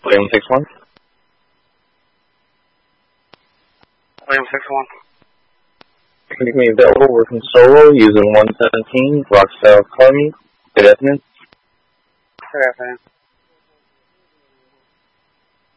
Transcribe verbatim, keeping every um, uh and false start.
William six one. William six one. Can you make me available working solo using one seventeen Rockstyle Army? Good afternoon. Good afternoon.